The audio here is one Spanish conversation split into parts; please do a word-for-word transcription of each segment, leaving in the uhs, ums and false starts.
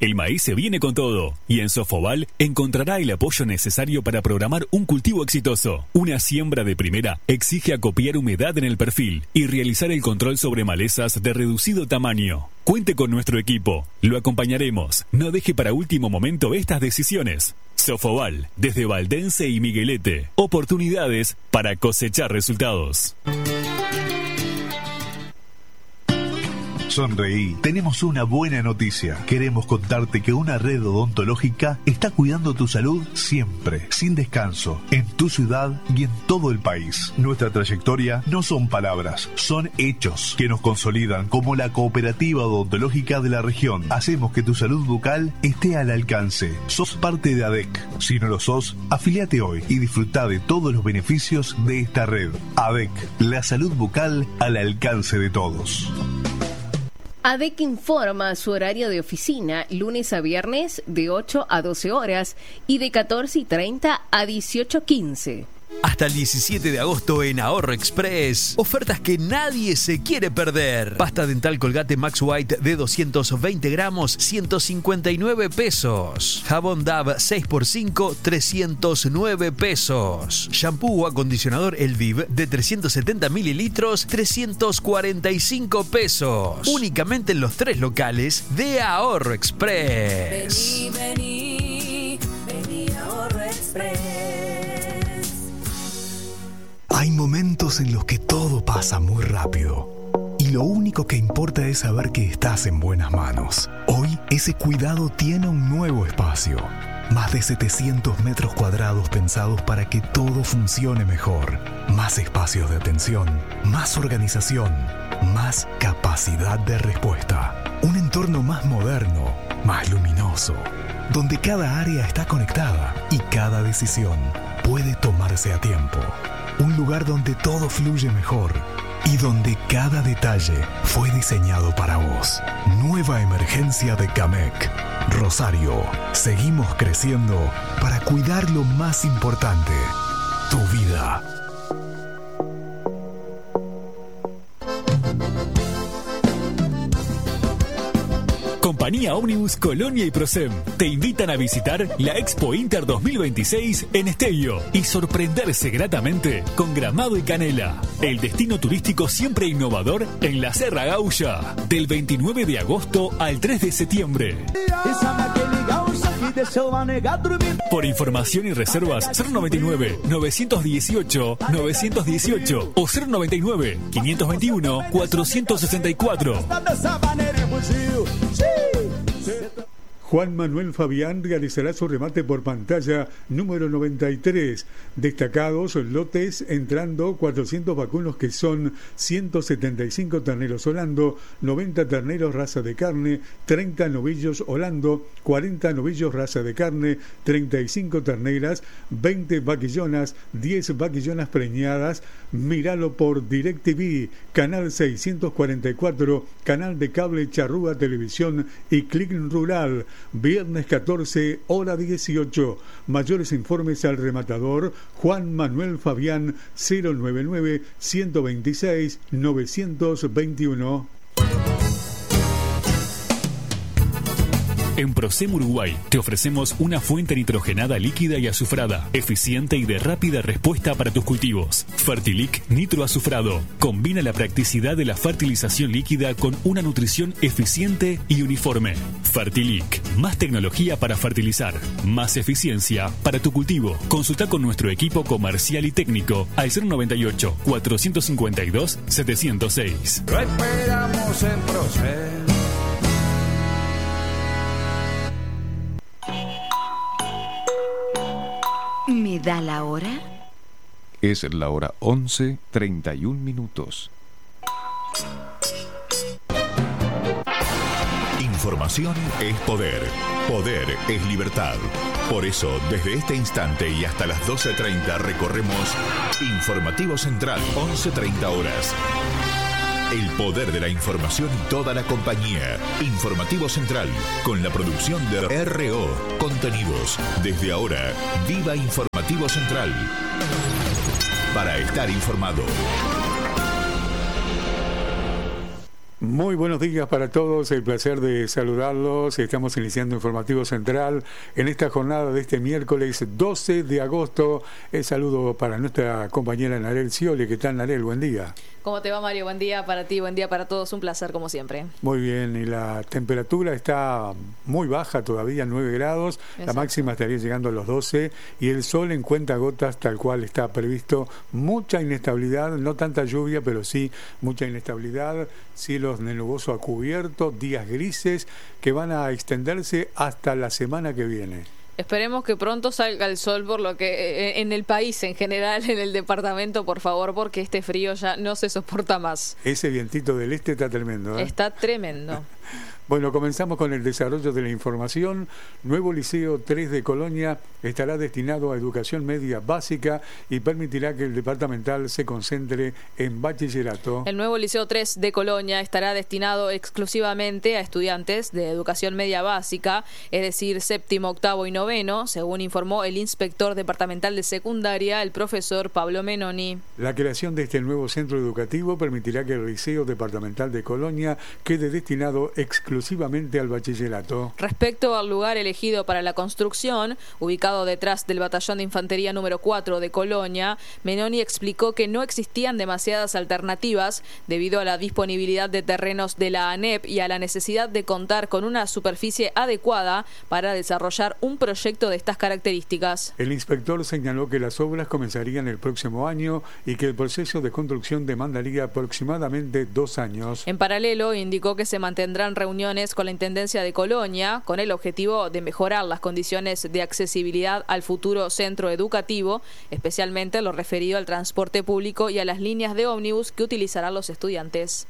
El maíz se viene con todo y en Sofoval encontrará el apoyo necesario para programar un cultivo exitoso. Una siembra de primera exige acopiar humedad en el perfil y realizar el control sobre malezas de reducido tamaño. Cuente con nuestro equipo, lo acompañaremos. No deje para último momento estas decisiones. Sofoval, desde Valdense y Miguelete. Oportunidades para cosechar resultados. Sonreí, tenemos una buena noticia. Queremos contarte que una red odontológica está cuidando tu salud siempre, sin descanso, en tu ciudad y en todo el país. Nuestra trayectoria no son palabras, son hechos que nos consolidan como la cooperativa odontológica de la región. Hacemos que tu salud bucal esté al alcance. Sos parte de A D E C. Si no lo sos, afiliate hoy y disfruta de todos los beneficios de esta red. A D E C, la salud bucal al alcance de todos. A D E C informa su horario de oficina lunes a viernes de ocho a doce horas y de catorce y treinta a dieciocho quince. Hasta el diecisiete de agosto en Ahorro Express. Ofertas que nadie se quiere perder. Pasta dental Colgate Max White de doscientos veinte gramos, ciento cincuenta y nueve pesos. Jabón Dove seis por cinco, trescientos nueve pesos. Shampoo o acondicionador Elviv de trescientos setenta mililitros, trescientos cuarenta y cinco pesos. Únicamente en los tres locales de Ahorro Express. Vení, vení, vení a Ahorro Express. Hay momentos en los que todo pasa muy rápido y lo único que importa es saber que estás en buenas manos. Hoy ese cuidado tiene un nuevo espacio. Más de setecientos metros cuadrados pensados para que todo funcione mejor. Más espacios de atención, más organización, más capacidad de respuesta. Un entorno más moderno, más luminoso, donde cada área está conectada y cada decisión puede tomarse a tiempo. Un lugar donde todo fluye mejor y donde cada detalle fue diseñado para vos. Nueva emergencia de Camec. Rosario, seguimos creciendo para cuidar lo más importante, tu vida. Compañía Ómnibus Colonia y Prosem te invitan a visitar la Expo Inter dos mil veintiséis en Esteio y sorprenderse gratamente con Gramado y Canela, el destino turístico siempre innovador en la Serra Gaulla, del veintinueve de agosto al tres de septiembre. Por información y reservas cero noventa y nueve, novecientos dieciocho, novecientos dieciocho o cero noventa y nueve, quinientos veintiuno, cuatrocientos sesenta y cuatro. Juan Manuel Fabián realizará su remate por pantalla número noventa y tres. Destacados lotes entrando cuatrocientos vacunos que son ciento setenta y cinco terneros holando, noventa terneros raza de carne, treinta novillos holando, cuarenta novillos raza de carne, treinta y cinco terneras, veinte vaquillonas, diez vaquillonas preñadas. Míralo por DirecTV, canal seiscientos cuarenta y cuatro, canal de cable Charrúa Televisión y Click Rural. Viernes catorce, hora dieciocho. Mayores informes al rematador Juan Manuel Fabián cero noventa y nueve, ciento veintiséis, novecientos veintiuno. En Prosem Uruguay te ofrecemos una fuente nitrogenada líquida y azufrada, eficiente y de rápida respuesta para tus cultivos. Fertilic nitroazufrado. Combina la practicidad de la fertilización líquida con una nutrición eficiente y uniforme. Fertilic, más tecnología para fertilizar, más eficiencia para tu cultivo. Consulta con nuestro equipo comercial y técnico al cero noventa y ocho, cuatrocientos cincuenta y dos, setecientos seis. Lo esperamos en Prosem. ¿Me da la hora? Es la hora once, treinta y un minutos. Información es poder. Poder es libertad. Por eso, desde este instante y hasta las doce treinta recorremos Informativo Central, once treinta horas. El poder de la información y toda la compañía. Informativo Central, con la producción de R O Contenidos. Desde ahora, viva Informativo Central. Para estar informado. Muy buenos días para todos, el placer de saludarlos. Estamos iniciando Informativo Central en esta jornada de este miércoles doce de agosto. El saludo para nuestra compañera Narel Scioli. ¿Qué tal, Narel? Buen día. ¿Cómo te va, Mario? Buen día para ti, buen día para todos. Un placer, como siempre. Muy bien, y la temperatura está muy baja todavía, nueve grados. Exacto. La máxima estaría llegando a los doce y el sol en cuentagotas, tal cual está previsto. Mucha inestabilidad, no tanta lluvia, pero sí mucha inestabilidad. Cielos de nuboso a cubierto, días grises que van a extenderse hasta la semana que viene. Esperemos que pronto salga el sol, por lo que en el país en general, en el departamento, por favor, porque este frío ya no se soporta más. Ese vientito del este está tremendo, ¿eh? Está tremendo. Bueno, comenzamos con el desarrollo de la información. Nuevo Liceo tres de Colonia estará destinado a educación media básica y permitirá que el departamental se concentre en bachillerato. El nuevo Liceo tres de Colonia estará destinado exclusivamente a estudiantes de educación media básica, es decir, séptimo, octavo y noveno, según informó el inspector departamental de secundaria, el profesor Pablo Menoni. La creación de este nuevo centro educativo permitirá que el Liceo Departamental de Colonia quede destinado exclusivamente exclusivamente al bachillerato. Respecto al lugar elegido para la construcción, ubicado detrás del batallón de infantería número cuatro de Colonia, Menoni explicó que no existían demasiadas alternativas debido a la disponibilidad de terrenos de la ANEP y a la necesidad de contar con una superficie adecuada para desarrollar un proyecto de estas características. El inspector señaló que las obras comenzarían el próximo año y que el proceso de construcción demandaría aproximadamente dos años. En paralelo, indicó que se mantendrán reuniones con la Intendencia de Colonia con el objetivo de mejorar las condiciones de accesibilidad al futuro centro educativo, especialmente lo referido al transporte público y a las líneas de ómnibus que utilizarán los estudiantes.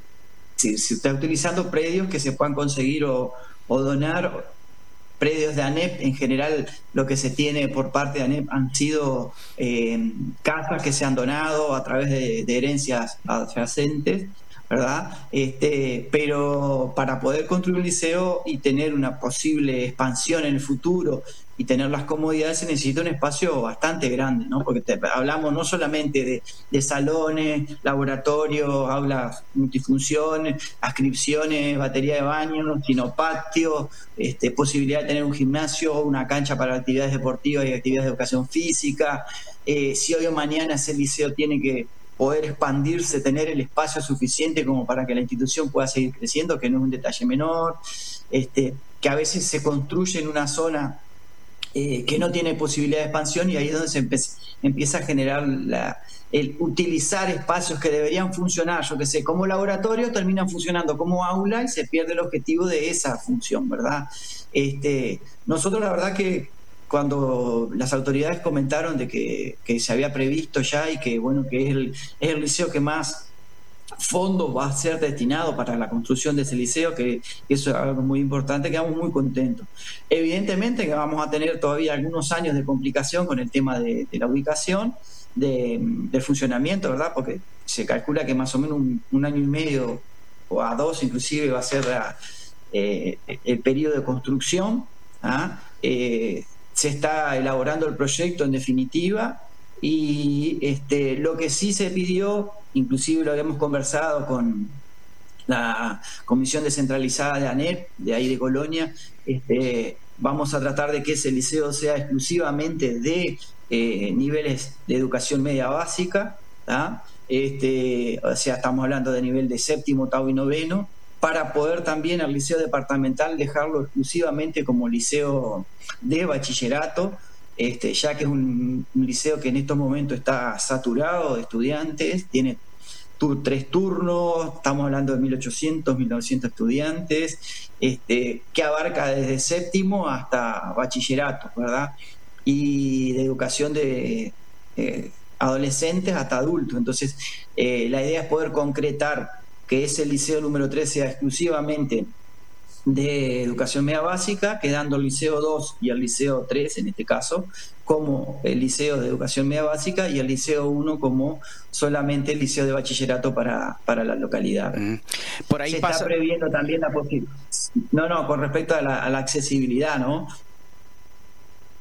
Sí, se está utilizando predios que se puedan conseguir o, o donar, predios de ANEP. En general lo que se tiene por parte de ANEP han sido eh, casas que se han donado a través de, de herencias adyacentes, ¿verdad? Este, pero para poder construir un liceo y tener una posible expansión en el futuro y tener las comodidades se necesita un espacio bastante grande, ¿no? Porque te, hablamos no solamente de, de salones, laboratorios, aulas multifunciones, ascripciones, batería de baño, sino patios, este, posibilidad de tener un gimnasio, una cancha para actividades deportivas y actividades de educación física. Eh, si hoy o mañana ese liceo tiene que poder expandirse, tener el espacio suficiente como para que la institución pueda seguir creciendo, que no es un detalle menor, este, que a veces se construye en una zona eh, que no tiene posibilidad de expansión y ahí es donde se empe- empieza a generar la, el utilizar espacios que deberían funcionar, yo que sé, como laboratorio, terminan funcionando como aula y se pierde el objetivo de esa función, ¿verdad? Este, nosotros la verdad que cuando las autoridades comentaron de que, que se había previsto ya y que bueno que es el, es el liceo que más fondos va a ser destinado para la construcción de ese liceo, que eso es algo muy importante, quedamos muy contentos. Evidentemente que vamos a tener todavía algunos años de complicación con el tema de, de la ubicación, de, del funcionamiento, ¿verdad? Porque se calcula que más o menos un, un año y medio o a dos inclusive va a ser la, eh, el periodo de construcción, ¿ah? Eh, se está elaborando el proyecto en definitiva y este, lo que sí se pidió, inclusive lo habíamos conversado con la Comisión Descentralizada de ANEP, de ahí de Colonia, este, vamos a tratar de que ese liceo sea exclusivamente de eh, niveles de educación media básica, ¿tá? Este, o sea, estamos hablando de nivel de séptimo, octavo y noveno, para poder también al liceo departamental dejarlo exclusivamente como liceo de bachillerato, este, ya que es un, un liceo que en estos momentos está saturado de estudiantes, tiene tur- tres turnos, estamos hablando de mil ochocientos, mil novecientos estudiantes, este, que abarca desde séptimo hasta bachillerato, ¿verdad? Y de educación de eh, adolescentes hasta adultos. Entonces, eh, la idea es poder concretar que ese liceo número tres sea exclusivamente de educación media básica, quedando el liceo dos y el liceo tres en este caso como el liceo de educación media básica y el liceo uno como solamente el liceo de bachillerato para, para la localidad. Mm. Por ahí se pasa... está previendo también la posibilidad. No, no, con respecto a la, a la accesibilidad, ¿no?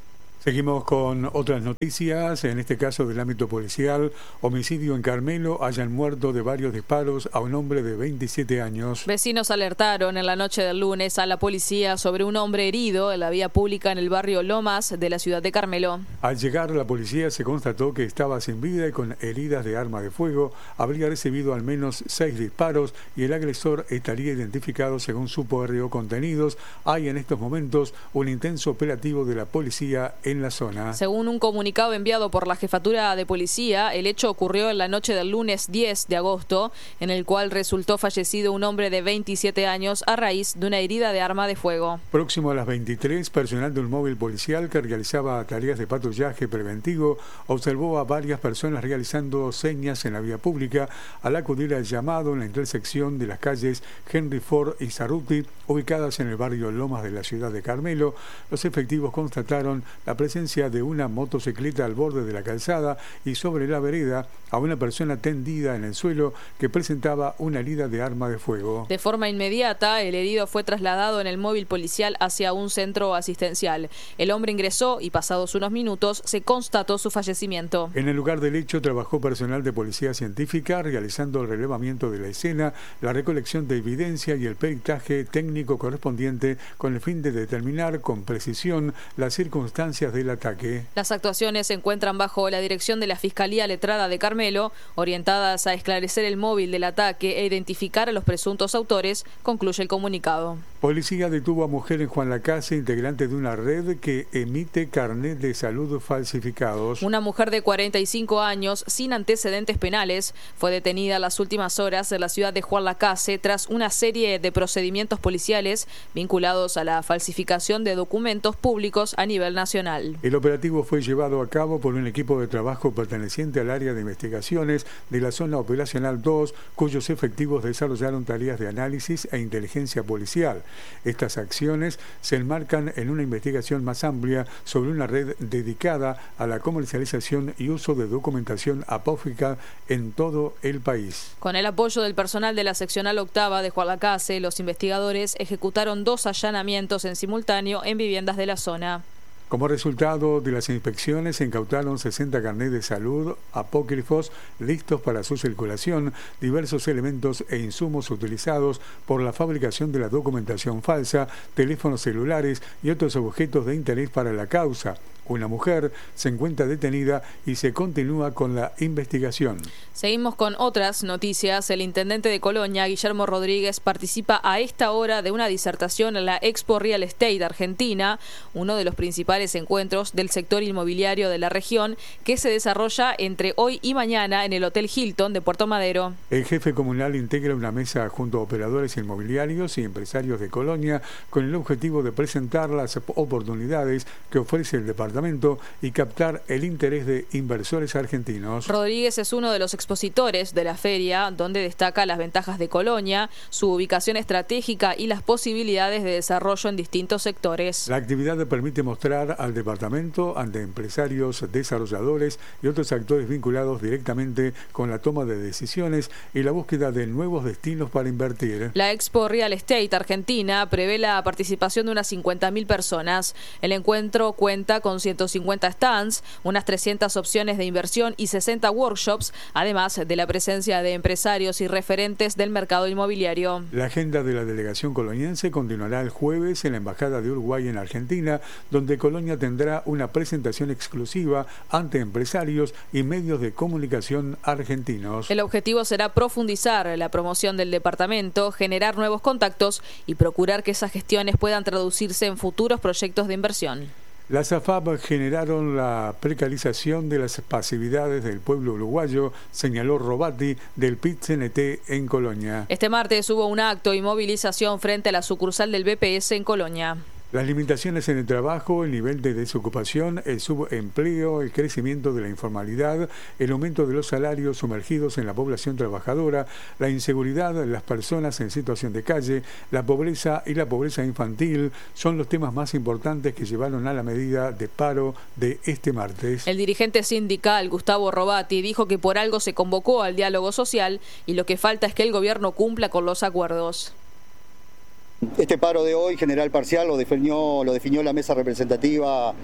Seguimos con otras noticias, en este caso del ámbito policial. Homicidio en Carmelo, hayan muerto de varios disparos a un hombre de veintisiete años. Vecinos alertaron en la noche del lunes a la policía sobre un hombre herido en la vía pública en el barrio Lomas de la ciudad de Carmelo. Al llegar la policía se constató que estaba sin vida y con heridas de arma de fuego. Habría recibido al menos seis disparos y el agresor estaría identificado según supo R O Contenidos. Hay en estos momentos un intenso operativo de la policía en la zona. Según un comunicado enviado por la Jefatura de Policía, el hecho ocurrió en la noche del lunes diez de agosto, en el cual resultó fallecido un hombre de veintisiete años a raíz de una herida de arma de fuego. Próximo a las veintitrés, personal de un móvil policial que realizaba tareas de patrullaje preventivo observó a varias personas realizando señas en la vía pública. Al acudir al llamado en la intersección de las calles Henry Ford y Sarruti, ubicadas en el barrio Lomas de la ciudad de Carmelo, los efectivos constataron la presencia de una motocicleta al borde de la calzada y sobre la vereda a una persona tendida en el suelo que presentaba una herida de arma de fuego. De forma inmediata, el herido fue trasladado en el móvil policial hacia un centro asistencial. El hombre ingresó y pasados unos minutos se constató su fallecimiento. En el lugar del hecho trabajó personal de policía científica realizando el relevamiento de la escena, la recolección de evidencia y el peritaje técnico correspondiente con el fin de determinar con precisión las circunstancias del ataque. Las actuaciones se encuentran bajo la dirección de la Fiscalía Letrada de Carmelo, orientadas a esclarecer el móvil del ataque e identificar a los presuntos autores, concluye el comunicado. Policía detuvo a mujer en Juan Lacase, integrante de una red que emite carnet de salud falsificados. Una mujer de cuarenta y cinco años, sin antecedentes penales, fue detenida las últimas horas en la ciudad de Juan Lacase tras una serie de procedimientos policiales vinculados a la falsificación de documentos públicos a nivel nacional. El operativo fue llevado a cabo por un equipo de trabajo perteneciente al área de investigaciones de la zona operacional dos, cuyos efectivos desarrollaron tareas de análisis e inteligencia policial. Estas acciones se enmarcan en una investigación más amplia sobre una red dedicada a la comercialización y uso de documentación apócrifa en todo el país. Con el apoyo del personal de la seccional octava de Juan Lacase, los investigadores ejecutaron dos allanamientos en simultáneo en viviendas de la zona. Como resultado de las inspecciones, se incautaron sesenta carnets de salud apócrifos listos para su circulación, diversos elementos e insumos utilizados por la fabricación de la documentación falsa, teléfonos celulares y otros objetos de interés para la causa. Una mujer se encuentra detenida y se continúa con la investigación. Seguimos con otras noticias. El intendente de Colonia, Guillermo Rodríguez, participa a esta hora de una disertación en la Expo Real Estate Argentina, uno de los principales encuentros del sector inmobiliario de la región, que se desarrolla entre hoy y mañana en el Hotel Hilton de Puerto Madero. El jefe comunal integra una mesa junto a operadores inmobiliarios y empresarios de Colonia con el objetivo de presentar las oportunidades que ofrece el departamento y captar el interés de inversores argentinos. Rodríguez es uno de los expositores de la feria, donde destaca las ventajas de Colonia, su ubicación estratégica y las posibilidades de desarrollo en distintos sectores. La actividad permite mostrar al departamento ante empresarios, desarrolladores y otros actores vinculados directamente con la toma de decisiones y la búsqueda de nuevos destinos para invertir. La Expo Real Estate Argentina prevé la participación de unas cincuenta mil personas. El encuentro cuenta con ciento cincuenta stands, unas trescientas opciones de inversión y sesenta workshops, además de la presencia de empresarios y referentes del mercado inmobiliario. La agenda de la delegación coloniense continuará el jueves en la Embajada de Uruguay en Argentina, donde Colonia tendrá una presentación exclusiva ante empresarios y medios de comunicación argentinos. El objetivo será profundizar la promoción del departamento, generar nuevos contactos y procurar que esas gestiones puedan traducirse en futuros proyectos de inversión. Las A F A P generaron la precarización de las pasividades del pueblo uruguayo, señaló Robati del P I T C N T en Colonia. Este martes hubo un acto y movilización frente a la sucursal del B P S en Colonia. Las limitaciones en el trabajo, el nivel de desocupación, el subempleo, el crecimiento de la informalidad, el aumento de los salarios sumergidos en la población trabajadora, la inseguridad, las personas en situación de calle, la pobreza y la pobreza infantil son los temas más importantes que llevaron a la medida de paro de este martes. El dirigente sindical Gustavo Robati dijo que por algo se convocó al diálogo social y lo que falta es que el gobierno cumpla con los acuerdos. Este paro de hoy, general parcial, lo definió, lo definió la mesa representativa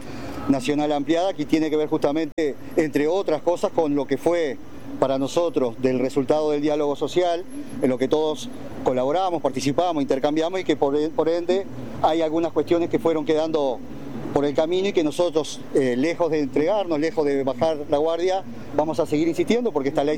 nacional ampliada, que tiene que ver justamente, entre otras cosas, con lo que fue para nosotros del resultado del diálogo social, en lo que todos colaboramos, participamos, intercambiamos y que por, por ende hay algunas cuestiones que fueron quedando por el camino y que nosotros, eh, lejos de entregarnos, lejos de bajar la guardia, vamos a seguir insistiendo porque esta ley